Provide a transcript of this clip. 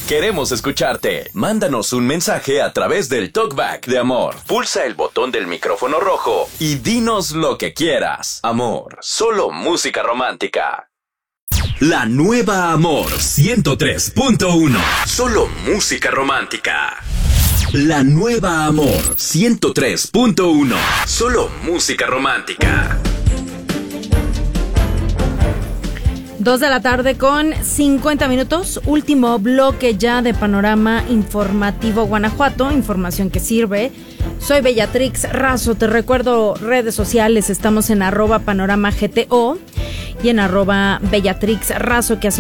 Queremos escucharte. Mándanos un mensaje a través del TalkBack de Amor. Pulsa el botón del micrófono rojo y dinos lo que quieras. Amor, solo música romántica. La nueva Amor 103.1. Solo música romántica. La nueva Amor 103.1. Solo música romántica. 2 de la tarde con 50 minutos. Último bloque ya de Panorama Informativo Guanajuato. Información que sirve. Soy Bellatrix Razo. Te recuerdo redes sociales. Estamos en @panoramagto y en @Bellatrix Razo, que así